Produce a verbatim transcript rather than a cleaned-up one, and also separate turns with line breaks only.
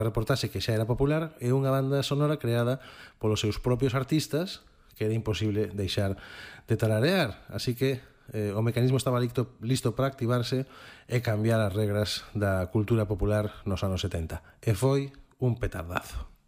reportaxe que xa era popular e unha banda sonora creada polos seus propios artistas que era imposible deixar de tararear. Así que eh, o mecanismo estaba listo, listo para activarse e cambiar as regras da cultura popular nos anos setenta. E foi un petardazo.